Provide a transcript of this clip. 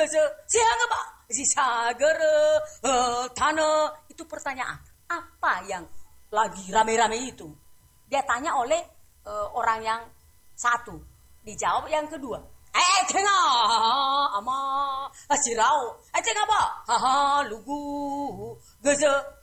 Geze, siang apa? Si sagere, tanah. Itu pertanyaan. Apa yang lagi rame-rame itu? Dia tanya oleh orang yang satu. Dijawab yang kedua. Tengah, ama, asirau. Tengah apa? Haha, lugu. Geze,